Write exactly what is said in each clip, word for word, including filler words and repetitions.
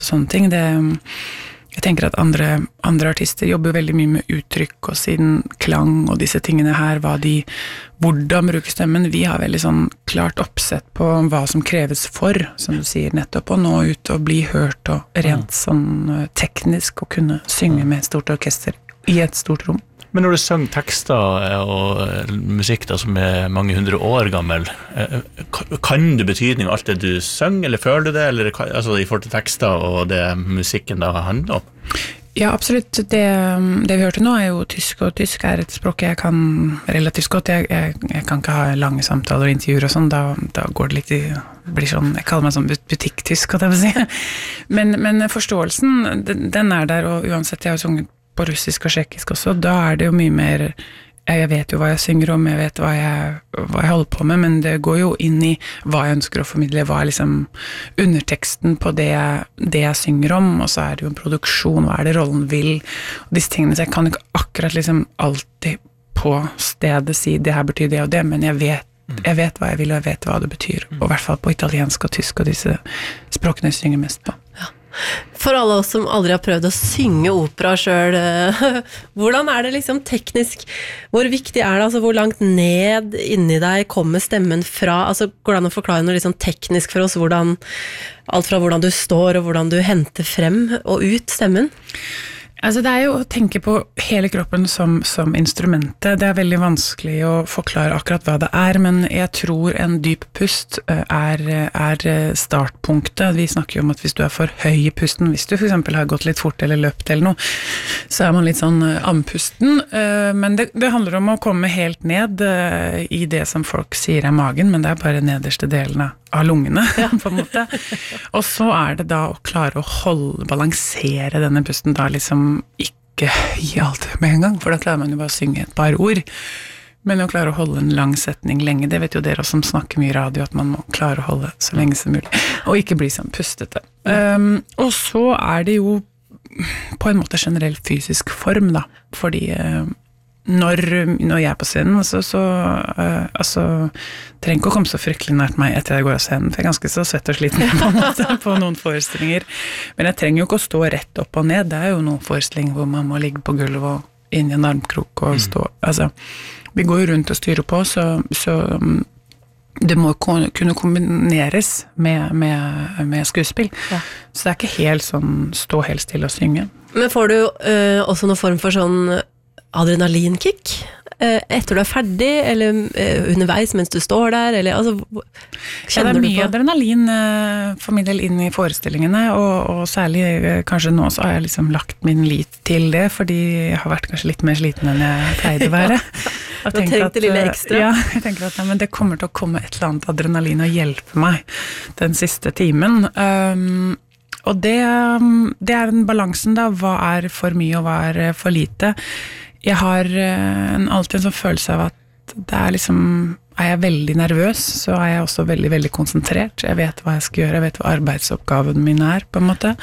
sånne ting. Det, jeg tenker at andre, andre artister jobber veldig mye med uttrykk og sin klang og disse tingene her, hva de, hvordan bruker stemmen. Vi har veldig sånn klart oppsett på hva som kreves for, som du sier nettopp, å nå ut og bli hørt og rent sånn teknisk og kunne synge med et stort orkester i et stort rom. Men når du synger tekster og musikk da, som er mange hundre år gammel, kan du betydning av alt det du synger, eller føler du det, eller altså, i forhold til tekster og det musikken da handler om? Ja, absolutt. Det, det vi hørte nå er jo tysk, og tysk er et språk jeg kan relativt godt. Jeg, jeg, jeg kan ikke ha lange samtaler og intervjuer og sånn, da, da går det litt i, blir sånn, jeg kaller meg sånn butikktysk, kan jeg si. Men, men forståelsen, den, den er der, og uansett, jeg har jo sunget på russisk og tsjekkisk også, da er det jo mye mer, jeg vet jo hva jeg synger om, jeg vet hva jeg, hva jeg holder på med, men det går jo inn i hva jeg ønsker å formidle, hva er liksom underteksten på det jeg, det jeg synger om, og så er det jo en produksjon, hva er det rollen vil, og disse tingene, så jeg kan ikke akkurat liksom alltid på stedet si, det her betyr det og det, men jeg vet, jeg vet hva jeg vil, og jeg vet hva det betyr, og i hvert fall på italiensk og tysk, og disse språkene jeg synger mest på. Ja. For alle oss som aldri har prøvd å synge opera selv, hvordan er det liksom teknisk, hvor viktig er det, altså hvor langt ned inni deg kommer stemmen fra, altså går det an å forklare noe liksom teknisk for oss, hvordan, alt fra hvordan du står og hvordan du henter frem og ut stemmen? Altså det er jo å tenke på hele kroppen som, som instrumentet. Det er veldig vanskelig å forklare akkurat hva det er, men jeg tror en dyp pust er, er startpunktet. Vi snakker jo om at hvis du er for høy i pusten, hvis du for eksempel har gått litt fort eller løpt eller noe, så er man litt sånn andpusten. Men det, det handler om å komme helt ned i det som folk sier er magen, men det er bare nederste delen av lungene, ja. På en måte. Og så er det da å klare å holde, balansere denne pusten, da liksom ikke gi alt med en gang, for da klarer man jo bare å synge et par ord. Men å klare å holde en lang setning lenge, det vet jo dere som snakker mye i radio, at man må klare å holde så lenge som mulig, og ikke bli sånn pustete. Um, og så er det jo på en måte generell fysisk form, da, fordi uh, Når, når jeg er på scenen, så, så uh, altså, trenger ikke å komme så fryktelig nært meg etter jeg går av scenen, for jeg er ganske så svett og sliten på, en måte, på noen forestillinger. Men jeg trenger jo ikke å stå rett opp og ned, det er jo noen forestillinger hvor man må ligge på gulvet og inn i en armkrok og stå. Mm. Altså, vi går jo rundt og styrer på, så, så um, det må kunne kombineres med, med, med skuespill. Ja. Så det er ikke helt sånn stå helt stille og synge. Men får du uh, også noen form for sånn adrenalinkick etter du er ferdig, eller underveis mens du står der, eller altså, kjenner du på? Ja, det er mye adrenalin for min del inn i forestillingene, og, og særlig kanskje nå så har jeg liksom lagt min lit til det, fordi jeg har vært kanskje litt mer sliten enn jeg pleide å være. Du trengte lille ekstra. Ja, jeg tenker at ja, men det kommer til å komme et eller annet adrenalin og hjelpe meg den siste timen. Um, og det, det er den balansen da, hva er for mye og hva er for lite. Jeg har en, alltid en sånn følelse av at det er liksom, er jeg veldig nervøs, så er jeg også veldig, veldig konsentrert. Jeg vet hva jeg skal gjøre, jeg vet hva arbeidsoppgaven min er, på en måte.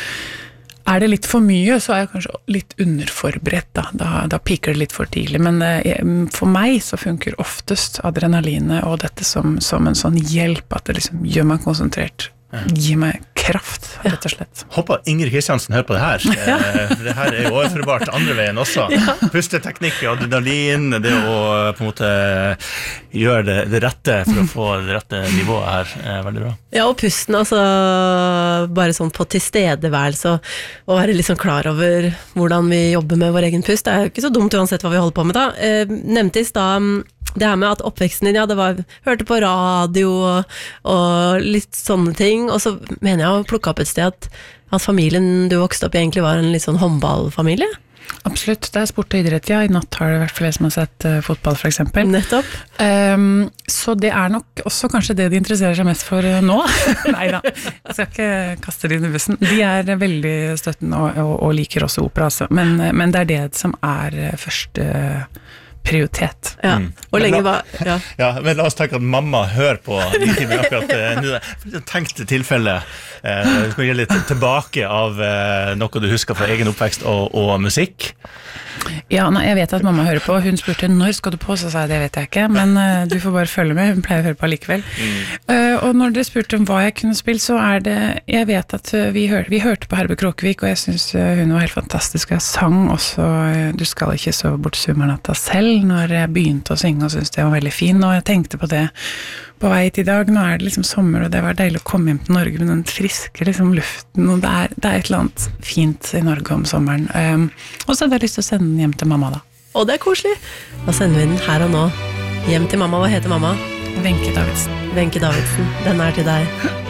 Er det litt for mye, så er jeg kanskje litt underforberedt, da, da, da piker det litt for tidlig. Men eh, for meg så funker oftest adrenalinet og dette som, som en sånn hjelp, at det liksom gjør meg konsentrert. Gi meg kraft, rett og slett. Håper Ingrid Kristiansen hører på det her. Ja. Det her er jo overførbart andre veien også. Ja. Pusteteknikk, adrenalin, det å på en måte gjøre det, det rette for å få det rette nivået her er veldig bra. Ja, og pusten, altså bare sånn på tilstedeværelse og, og være liksom klar over hvordan vi jobber med vår egen pust. Det er jo ikke så dumt uansett hva vi holder på med da. Eh, nevnte i sted det her med at oppveksten din, ja, det var, hørte på radio og, og litt sånne ting, og så mener jeg å plukke opp et sted at, at familien du vokste opp i egentlig var en litt sånn håndballfamilie. Absolutt, det er sport og idrett, ja. I natt har det vært flere som har sett uh, fotball, for eksempel. Nettopp. Um, så det er nok også kanskje det de interesserer seg mest for uh, nå. Neida, jeg skal ikke kaste det inn i bussen. De er veldig støttende og, og, og liker også opera, altså. Men, men det er det som er uh, første... Uh, prioritet. Ja, og lenge var... Ja. Ja, men la oss tenke at mamma hører på de timene akkurat nå. For tenkte tilfelle, eh, du skal gi litt tilbake av eh, noe du husker fra egen oppvekst og, og musikk. Ja, nei, jeg vet at mamma hører på. Hun spurte når skal du på, så sa jeg det vet jeg ikke, men uh, du får bare følge med, hun pleier å høre på likevel. Mm. Uh, og når dere spurte om hva jeg kunne spille, så er det, jeg vet at uh, vi, hør, vi hørte på Herbe Kråkevik, og jeg synes uh, hun var helt fantastisk, og jeg sang også uh, Du skal ikke sove bort sommernatta selv, når jeg begynte å synge og synes det var veldig fin, og jeg tenkte på det på vei til i dag. Nå er det liksom sommer, og det var deilig å komme hjem til Norge med den friske liksom, luften, og det er, det er et eller annet fint i Norge om sommeren. Um, og så hadde jeg lyst til å sende den hjem til mamma da. Å, det er koselig. Da sender vi den her og nå. Hjem til mamma. Hva heter mamma? Wenche Davidsen. Wenche Davidsen. Den er til deg.